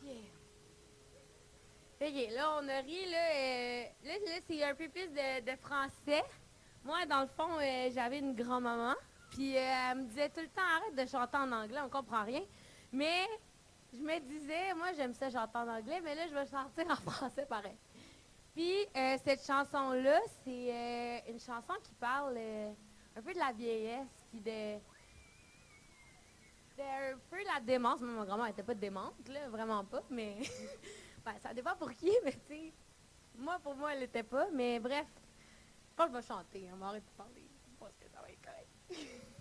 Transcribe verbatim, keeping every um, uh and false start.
OK, là, on a ri, là. euh, là, là, c'est un peu plus de, de français. Moi, dans le fond, euh, j'avais une grand-maman. Puis euh, elle me disait tout le temps, arrête de chanter en anglais, on comprend rien. Mais je me disais, moi, j'aime ça chanter en anglais, mais là, je vais chanter en français pareil. Puis euh, cette chanson-là, c'est euh, une chanson qui parle euh, un peu de la vieillesse, puis de, de un peu la démence. Moi, ma grand-mère était pas démente, là, vraiment pas, mais ben, ça dépend pour qui, mais tu sais, moi, pour moi, elle l'était pas, mais bref, je pense que je vais chanter, on va arrêter de parler, je pense que ça va être correct.